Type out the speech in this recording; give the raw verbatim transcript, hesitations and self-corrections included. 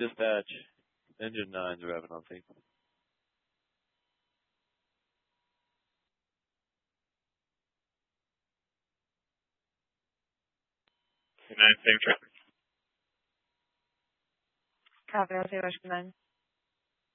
Dispatch, engine nine's revving on scene. Nine, same traffic. Copy, I'll say Washington nine.